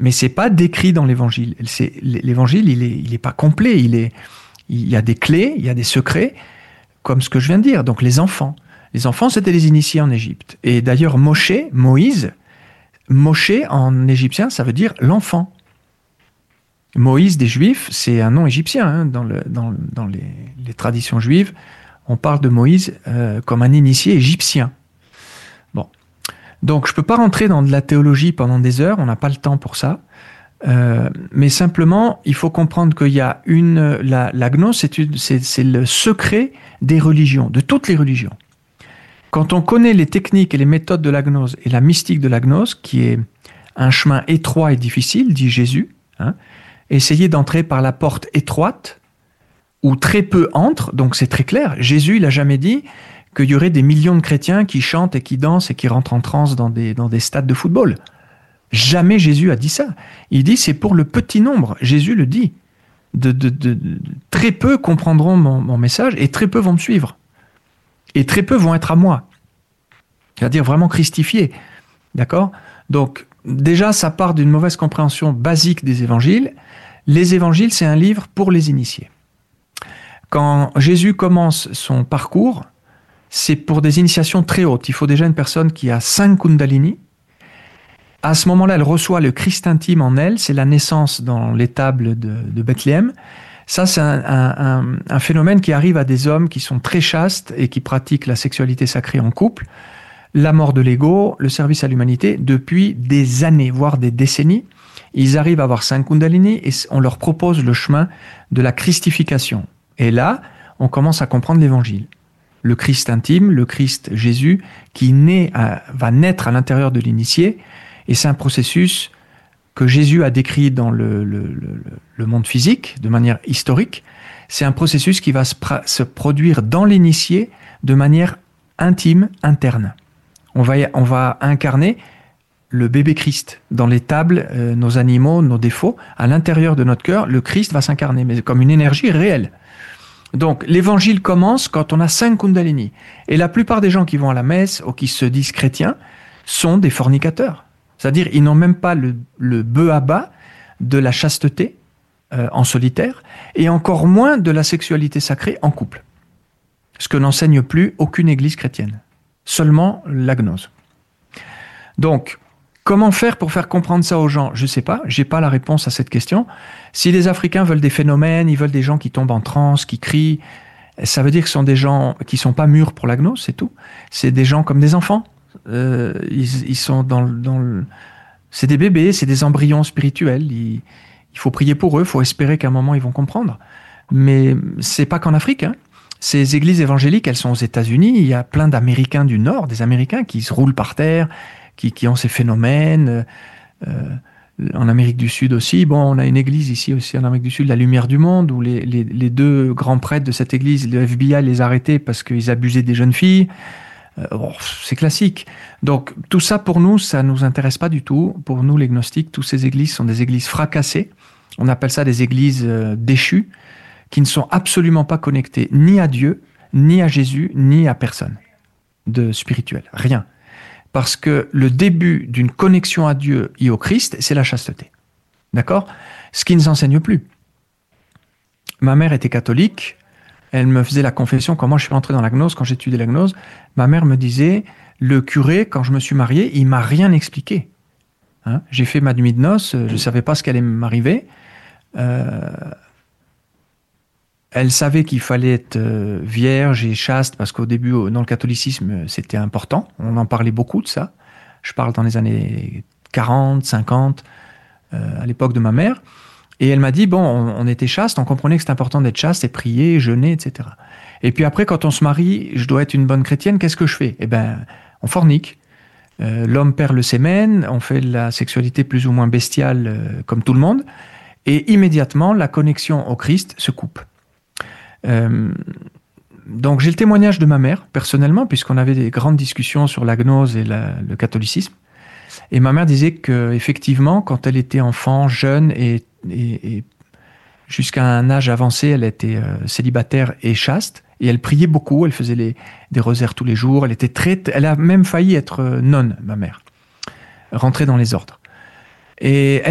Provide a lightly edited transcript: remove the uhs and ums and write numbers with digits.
Mais c'est pas décrit dans l'Évangile. L'Évangile, il est pas complet. Il y a des clés, il y a des secrets, comme ce que je viens de dire. Donc les enfants. Les enfants, c'était les initiés en Égypte. Et d'ailleurs, Moïse en égyptien, ça veut dire l'enfant. Moïse des Juifs, c'est un nom égyptien. Hein, dans les traditions juives, on parle de Moïse comme un initié égyptien. Bon. Donc, je ne peux pas rentrer dans de la théologie pendant des heures, on n'a pas le temps pour ça. Mais simplement, il faut comprendre qu'il y a la gnose, c'est le secret des religions, de toutes les religions. Quand on connaît les techniques et les méthodes de la gnose et la mystique de la gnose, qui est un chemin étroit et difficile, dit Jésus, hein, essayez d'entrer par la porte étroite, où très peu entrent, donc c'est très clair. Jésus, il n'a jamais dit qu'il y aurait des millions de chrétiens qui chantent et qui dansent et qui rentrent en transe dans des stades de football. Jamais Jésus a dit ça. Il dit c'est pour le petit nombre. Jésus le dit. Très peu comprendront mon message et très peu vont me suivre. Et très peu vont être à moi. C'est-à-dire vraiment christifiés. D'accord ? Donc, déjà, ça part d'une mauvaise compréhension basique des évangiles. Les évangiles, c'est un livre pour les initiés. Quand Jésus commence son parcours, c'est pour des initiations très hautes. Il faut déjà une personne qui a 5 kundalini. À ce moment-là, elle reçoit le Christ intime en elle. C'est la naissance dans l'étable de Bethléem. Ça, c'est un phénomène qui arrive à des hommes qui sont très chastes et qui pratiquent la sexualité sacrée en couple, la mort de l'ego, le service à l'humanité, depuis des années, voire des décennies. Ils arrivent à avoir 5 kundalini et on leur propose le chemin de la christification. Et là, on commence à comprendre l'évangile. Le Christ intime, le Christ Jésus, qui va naître à l'intérieur de l'initié, et c'est un processus que Jésus a décrit dans le monde physique, de manière historique. C'est un processus qui va se produire dans l'initié de manière intime, interne. On va incarner le bébé Christ dans les tables, nos animaux, nos défauts. À l'intérieur de notre cœur, le Christ va s'incarner, mais comme une énergie réelle. Donc, l'évangile commence quand on a 5 kundalini. Et la plupart des gens qui vont à la messe ou qui se disent chrétiens sont des fornicateurs. C'est-à-dire, ils n'ont même pas le b.a.-ba de la chasteté en solitaire et encore moins de la sexualité sacrée en couple. Ce que n'enseigne plus aucune église chrétienne. Seulement la gnose. Donc, comment faire pour faire comprendre ça aux gens ? Je ne sais pas, je n'ai pas la réponse à cette question. Si les Africains veulent des phénomènes, ils veulent des gens qui tombent en transe, qui crient, ça veut dire que ce sont des gens qui ne sont pas mûrs pour la gnose, c'est tout. C'est des gens comme des enfants. Ils sont c'est des bébés, c'est des embryons spirituels. Il faut prier pour eux, il faut espérer qu'à un moment ils vont comprendre. Mais c'est pas qu'en Afrique. Hein. Ces églises évangéliques, elles sont aux États-Unis. Il y a plein d'Américains du Nord, des Américains qui se roulent par terre, qui ont ces phénomènes. En Amérique du Sud aussi. Bon, on a une église ici aussi en Amérique du Sud, la Lumière du Monde, où les 2 grands prêtres de cette église, le FBI les a arrêtés parce qu'ils abusaient des jeunes filles. C'est classique. Donc, tout ça, pour nous, ça ne nous intéresse pas du tout. Pour nous, les gnostiques, toutes ces églises sont des églises fracassées. On appelle ça des églises déchues, qui ne sont absolument pas connectées ni à Dieu, ni à Jésus, ni à personne de spirituel. Rien. Parce que le début d'une connexion à Dieu et au Christ, c'est la chasteté. D'accord ? Ce qui ne s'enseigne plus. Ma mère était catholique. Elle me faisait la confession, quand moi je suis rentré dans la gnose, quand j'étudiais la gnose, ma mère me disait, le curé, quand je me suis marié, il m'a rien expliqué. Hein ? J'ai fait ma nuit de noces, je ne savais pas ce qui allait m'arriver. Elle savait qu'il fallait être vierge et chaste, parce qu'au début, dans le catholicisme, c'était important. On en parlait beaucoup de ça. Je parle dans les années 40, 50, à l'époque de ma mère. Et elle m'a dit, bon, on était chaste, on comprenait que c'est important d'être chaste et prier, jeûner, etc. Et puis après, quand on se marie, je dois être une bonne chrétienne, qu'est-ce que je fais ? Eh bien, on fornique. L'homme perd le sémen, on fait la sexualité plus ou moins bestiale, comme tout le monde, et immédiatement, la connexion au Christ se coupe. Donc, j'ai le témoignage de ma mère, personnellement, puisqu'on avait des grandes discussions sur la gnose et le catholicisme. Et ma mère disait qu'effectivement, quand elle était enfant, jeune et jusqu'à un âge avancé, elle était célibataire et chaste, et elle priait beaucoup, elle faisait des rosaires tous les jours, elle a même failli être nonne, ma mère, rentrer dans les ordres. Et